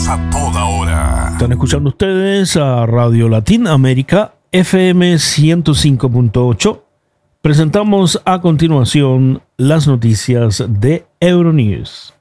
Éxitos a toda hora. Están escuchando ustedes a Radio Latinoamérica FM 105.8. Presentamos a continuación las noticias de Euronews.